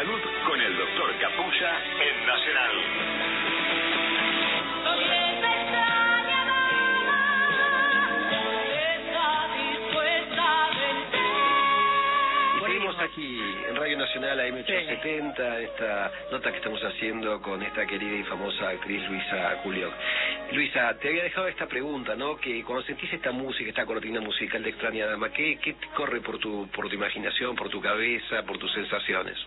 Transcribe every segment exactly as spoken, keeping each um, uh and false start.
salud con el doctor Capulla en Nacional. Seguimos aquí en Radio Nacional A M ochocientos setenta, esta nota que estamos haciendo con esta querida y famosa actriz Luisa Culioc. Luisa, te había dejado esta pregunta, ¿no? Que cuando sentís esta música, esta cortina musical de Extraña Dama, ¿qué, qué te corre por tu, por tu imaginación, por tu cabeza, por tus sensaciones?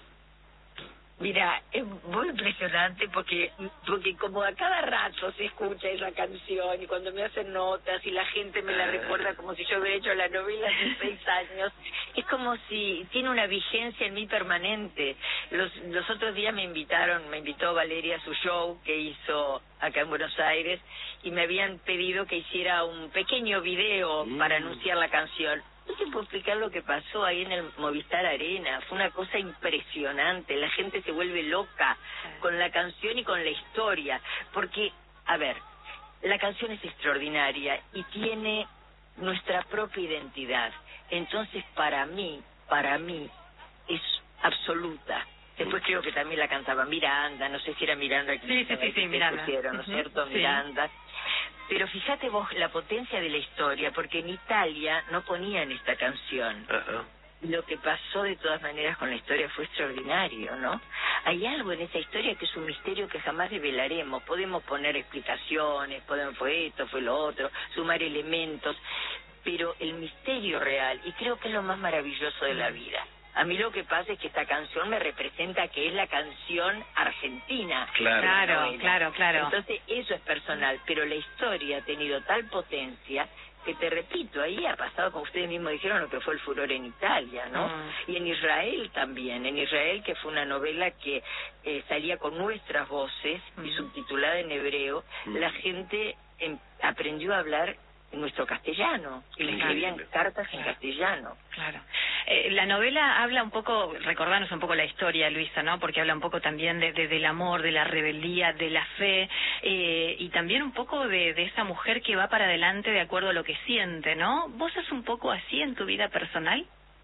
Mira, es muy impresionante porque porque como a cada rato se escucha esa canción y cuando me hacen notas y la gente me la recuerda como si yo hubiera hecho la novela hace seis años, es como si tiene una vigencia en mí permanente. Los, los otros días me invitaron, me invitó Valeria a su show que hizo acá en Buenos Aires y me habían pedido que hiciera un pequeño video mm. para anunciar la canción. No te puedo explicar lo que pasó ahí en el Movistar Arena. Fue una cosa impresionante. La gente se vuelve loca con la canción y con la historia. Porque, a ver, la canción es extraordinaria y tiene nuestra propia identidad. Entonces, para mí, para mí, es absoluta. Después creo que también la cantaba Miranda, no sé si era Miranda que sí, sí, sí, sí, Miranda. Pusieron, ¿no es cierto? Sí. Miranda. Pero fíjate vos la potencia de la historia, porque en Italia no ponían esta canción. Uh-huh. Lo que pasó de todas maneras con la historia fue extraordinario, ¿no? Hay algo en esa historia que es un misterio que jamás revelaremos. Podemos poner explicaciones, podemos fue esto, fue lo otro, sumar elementos, pero el misterio real, y creo que es lo más maravilloso de la vida. A mí lo que pasa es que esta canción me representa que es la canción argentina. Claro, claro, claro, claro. Entonces eso es personal, pero la historia ha tenido tal potencia que, te repito, ahí ha pasado, como ustedes mismos dijeron, lo que fue el furor en Italia, ¿no? Mm. Y en Israel también, en Israel, que fue una novela que eh, salía con nuestras voces mm. y subtitulada en hebreo, mm. la gente eh, aprendió a hablar en nuestro castellano, y le escribían cartas en castellano. Claro. Eh, la novela habla un poco, recordanos un poco la historia, Luisa, ¿no? Porque habla un poco también de, de, del amor, de la rebeldía, de la fe, eh, y también un poco de, de esa mujer que va para adelante de acuerdo a lo que siente, ¿no? ¿Vos sos un poco así en tu vida personal?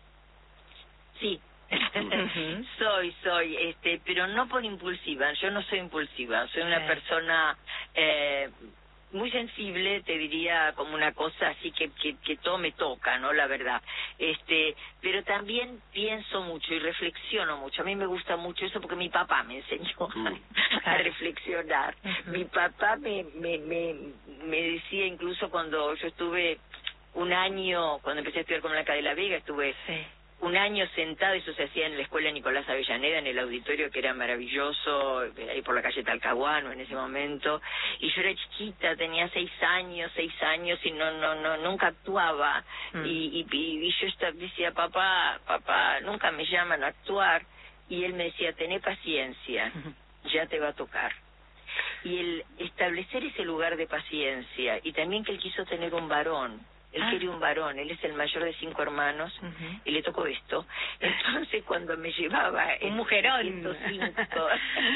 Sí. Uh-huh. soy, soy, este, pero no por impulsiva, yo no soy impulsiva, soy una sí. persona... Eh, muy sensible, te diría, como una cosa así que, que que todo me toca, ¿no? La verdad. Este, pero también pienso mucho y reflexiono mucho. A mí me gusta mucho eso porque mi papá me enseñó mm. a reflexionar. Uh-huh. Mi papá me, me me me decía, incluso cuando yo estuve un año, cuando empecé a estudiar con Blanca de la Vega, estuve sí. un año sentada, eso se hacía en la escuela Nicolás Avellaneda, en el auditorio que era maravilloso, ahí por la calle Talcahuano en ese momento, y yo era chiquita, tenía seis años, seis años y no no no nunca actuaba, mm. y, y, y yo estaba, decía, papá, papá, nunca me llaman a actuar, y él me decía, tené paciencia, ya te va a tocar. Y el establecer ese lugar de paciencia, y también que él quiso tener un varón, él ah. quería un varón, él es el mayor de cinco hermanos, uh-huh. y le tocó esto. Entonces, cuando me llevaba... Un mujerón. ciento cinco,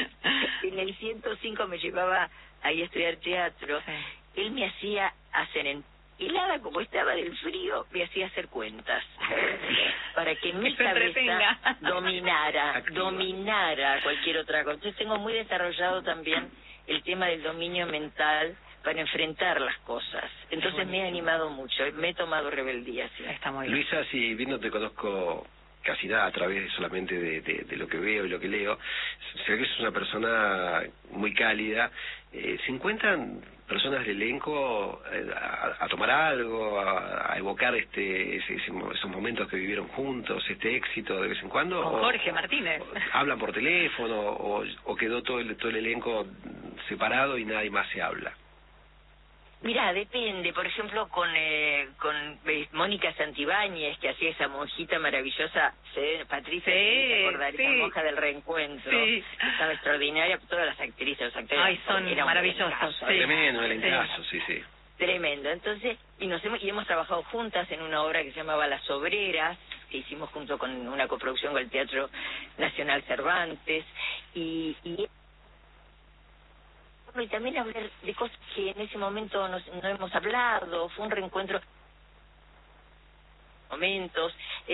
en el ciento cinco me llevaba ahí a estudiar teatro, sí. él me hacía hacer, en, helada como estaba del frío, me hacía hacer cuentas. Para que mi cabeza dominara, Activa. dominara cualquier otra cosa. Entonces, tengo muy desarrollado también el tema del dominio mental para enfrentar las cosas. Entonces me he animado mucho, me he tomado rebeldía. Sí. Está muy bien. Luisa, si bien no te conozco casi nada a través de solamente de, de, de lo que veo y lo que leo, sé que es una persona muy cálida. Eh, ¿Se encuentran personas del elenco eh, a, a tomar algo, a, a evocar este ese, ese, esos momentos que vivieron juntos, este éxito de vez en cuando? Con Jorge o, Martínez. O, ¿hablan por teléfono o, o quedó todo el, todo el elenco separado y nadie más se habla? Mira, depende. Por ejemplo, con eh, con eh, Mónica Santibáñez, que hacía esa monjita maravillosa, ¿sí? Patricia, sí, ¿te acordás? Sí. Esa monja del reencuentro. Sí. Estaba extraordinaria. Todas las actrices, los actores. Ay, son maravillosos. Sí. Tremendo el encaso, sí, sí. Tremendo. Entonces, y nos hemos, y hemos trabajado juntas en una obra que se llamaba Las Obreras, que hicimos junto con una coproducción con el Teatro Nacional Cervantes, y... y y también hablar de cosas que en ese momento nos, no hemos hablado, fue un reencuentro momentos.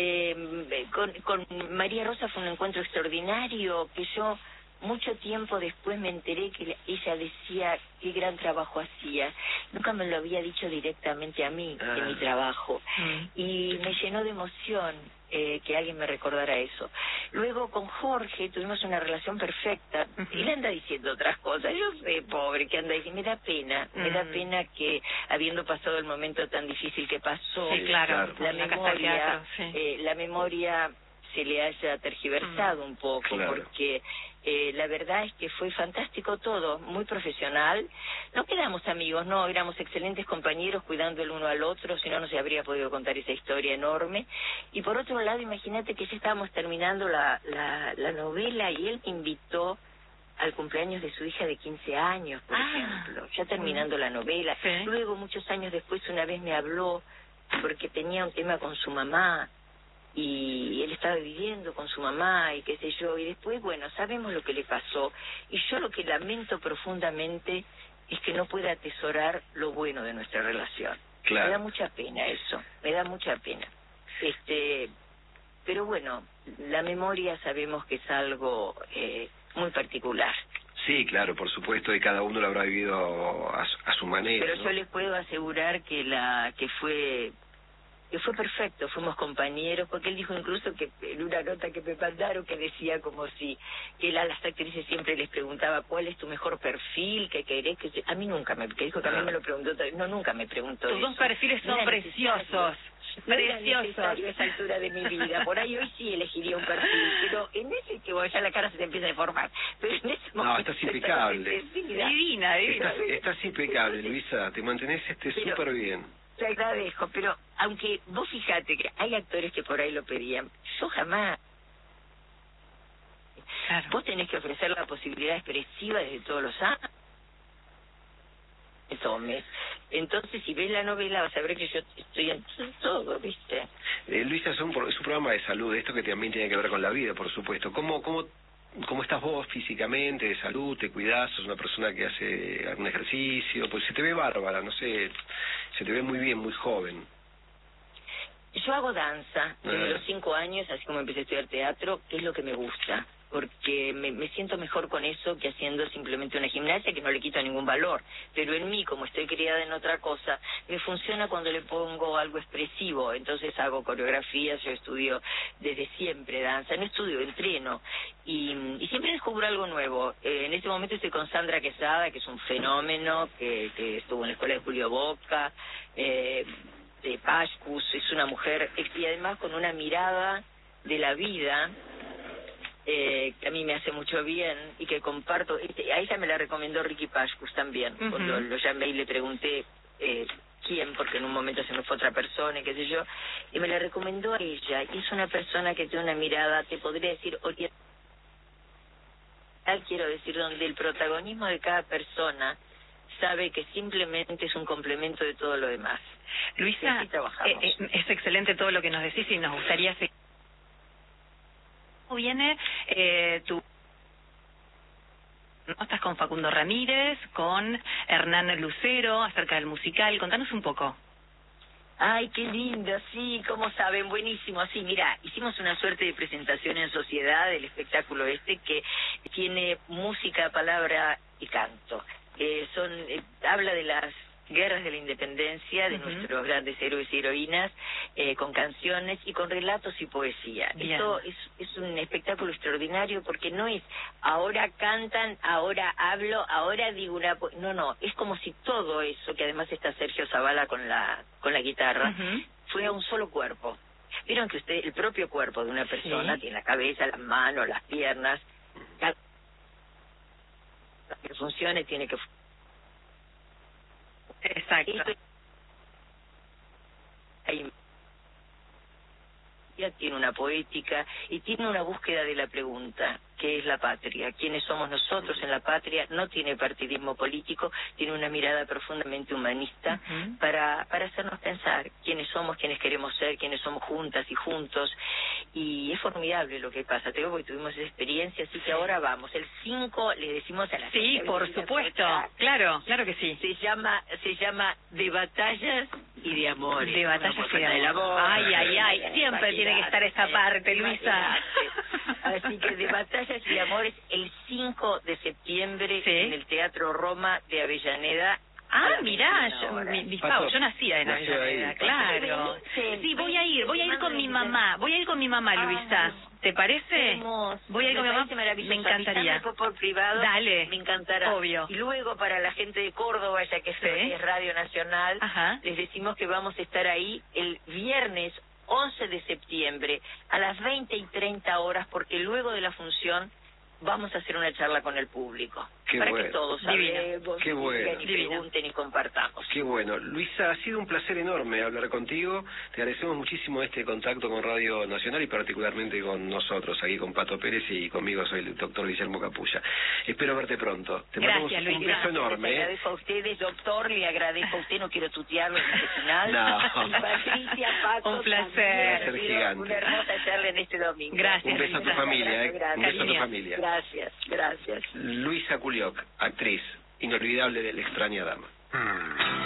Eh, con, con María Rosa fue un encuentro extraordinario que yo mucho tiempo después me enteré que ella decía qué gran trabajo hacía. Nunca me lo había dicho directamente a mí, ah. de mi trabajo. Mm. Y me llenó de emoción eh, que alguien me recordara eso. Luego con Jorge tuvimos una relación perfecta. Uh-huh. Él anda diciendo otras cosas. Yo sé, pobre, que anda diciendo. Me da pena. Mm. Me da pena que, habiendo pasado el momento tan difícil que pasó, sí, claro, la, la memoria, teatro, sí. eh, la memoria se le haya tergiversado mm. un poco, claro. porque eh, la verdad es que fue fantástico todo, muy profesional. No quedamos amigos, no, éramos excelentes compañeros cuidando el uno al otro, si no, no se habría podido contar esa historia enorme. Y por otro lado, imagínate que ya estábamos terminando la, la, la novela y él me invitó al cumpleaños de su hija de quince años, por ah, ejemplo, ya terminando mm. la novela. Sí. Luego, muchos años después, una vez me habló porque tenía un tema con su mamá, y él estaba viviendo con su mamá y qué sé yo, y después, bueno, sabemos lo que le pasó, y yo lo que lamento profundamente es que no pueda atesorar lo bueno de nuestra relación. Claro. Me da mucha pena eso, me da mucha pena. Este, pero bueno, la memoria sabemos que es algo eh, muy particular. Sí, claro, por supuesto, y cada uno lo habrá vivido a su, a su manera. Pero ¿no? yo les puedo asegurar que la que fue que fue perfecto, fuimos compañeros, porque él dijo incluso que en una nota que me mandaron que decía como si que él a las actrices siempre les preguntaba cuál es tu mejor perfil, qué querés, que a mí nunca me, que dijo que a mí me lo preguntó, no, nunca me preguntó tus eso. dos perfiles son preciosos. No era necesario a esa altura de mi vida, por ahí hoy sí elegiría un perfil, pero en ese que bueno, ya la cara se te empieza a deformar, pero en ese momento... No, estás impecable. Divina, divina. Estás, estás impecable, Luisa, te mantenés este súper bien. Te agradezco, pero aunque vos fíjate que hay actores que por ahí lo pedían, yo jamás. Claro. Vos tenés que ofrecer la posibilidad expresiva desde todos los años. Tomes. Entonces, si ves la novela, vas a ver que yo estoy en todo, ¿viste? Eh, Luisa, es un, es un programa de salud, esto que también tiene que ver con la vida, por supuesto. ¿Cómo, cómo, cómo estás vos físicamente, de salud? ¿Te cuidás? ¿Sos una persona que hace algún ejercicio? Pues se te ve bárbara, no sé, se te ve muy bien, muy joven. Yo hago danza desde ah. los cinco años, así como empecé a estudiar teatro, que es lo que me gusta, porque me, me siento mejor con eso que haciendo simplemente una gimnasia, que no le quito ningún valor. Pero en mí, como estoy criada en otra cosa, me funciona cuando le pongo algo expresivo. Entonces hago coreografías, yo estudio desde siempre danza, no estudio, entreno. Y, y siempre descubro algo nuevo. Eh, en este momento estoy con Sandra Quesada, que es un fenómeno, que, que estuvo en la escuela de Julio Boca, eh, de Pascus, es una mujer, y además con una mirada de la vida, Eh, que a mí me hace mucho bien y que comparto. Este, a ella me la recomendó Ricky Pascus también. Uh-huh. Cuando lo llamé y le pregunté eh, quién, porque en un momento se me fue otra persona, qué sé yo, y me la recomendó a ella. Y es una persona que tiene una mirada, te podría decir, oriental, quiero decir, donde el protagonismo de cada persona sabe que simplemente es un complemento de todo lo demás. Luisa, eh, eh, es excelente todo lo que nos decís y nos gustaría seguir. ¿Cómo viene eh, tu... ¿No? Estás con Facundo Ramírez, con Hernán Lucero, acerca del musical? Contanos un poco. Ay, qué lindo, sí, como saben, buenísimo. Sí, mira, hicimos una suerte de presentación en sociedad del espectáculo este que tiene música, palabra y canto. Eh, son eh, habla de las guerras de la independencia, de uh-huh. nuestros grandes héroes y heroínas, eh, con canciones y con relatos y poesía. Bien. Esto es, es un espectáculo extraordinario porque no es ahora cantan, ahora hablo, ahora digo una... Po- no, no, es como si todo eso, que además está Sergio Zavala con la con la guitarra, uh-huh. fuera un solo cuerpo. Vieron que usted, el propio cuerpo de una persona, sí. tiene la cabeza, las manos, las piernas, cada... que funcione tiene que... Exacto. Ahí tiene una poética y tiene una búsqueda de la pregunta. qué es la patria, quiénes somos nosotros en la patria. No tiene partidismo político, tiene una mirada profundamente humanista uh-huh. para, para hacernos pensar quiénes somos, quiénes queremos ser, quiénes somos juntas y juntos. Y es formidable lo que pasa, te digo, porque tuvimos esa experiencia, así que ahora vamos. El cinco le decimos a la gente. Sí, por supuesto, claro, claro que sí. Se llama, se llama De Batallas y de Amores. De Batallas y de Amor. Ay, ay, ay, siempre tiene que estar esa parte, Luisa. Así que De Batallas y de Amores, el cinco de septiembre ¿sí? en el Teatro Roma de Avellaneda. Ah, mirá, yo, mi, mi Pau, yo nacía en Avellaneda, claro. Sí, voy a ir, voy a ir con mi mamá, voy a ir con mi mamá, Luisa. ¿Te parece? Hermoso. Voy a ir con mi mamá, me encantaría. Por privado, dale, me encantará. Obvio. Y luego para la gente de Córdoba, ya que ¿sí? es Radio Nacional, ajá. les decimos que vamos a estar ahí el viernes once de septiembre a las veinte y treinta horas, porque luego de la función vamos a hacer una charla con el público. Qué para bueno. que todos hablemos, Qué bueno. y pregunten y compartamos. Qué bueno. Luisa, ha sido un placer enorme hablar contigo. Te agradecemos muchísimo este contacto con Radio Nacional y particularmente con nosotros, aquí con Pato Pérez y conmigo soy el doctor Guillermo Capulla. Espero verte pronto. Te Gracias, mandamos Luis, un beso gracias. enorme. Le agradezco a ustedes, doctor, le agradezco a usted, no quiero tutearlo en este final. No. Y Patricia, Pato, un placer. Un placer gigante. Una hermosa charla en este domingo. Gracias. Un beso a tu familia, eh. Un beso a tu familia. Gracias, gracias. Luisa Culioc, actriz inolvidable de La extraña dama.